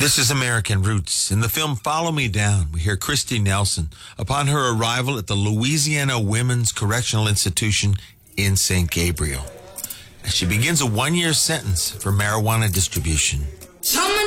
This is American Roots. In the film Follow Me Down, we hear Christy Nelson upon her arrival at the Louisiana Women's Correctional Institution in St. Gabriel. As she begins a 1-year sentence for marijuana distribution.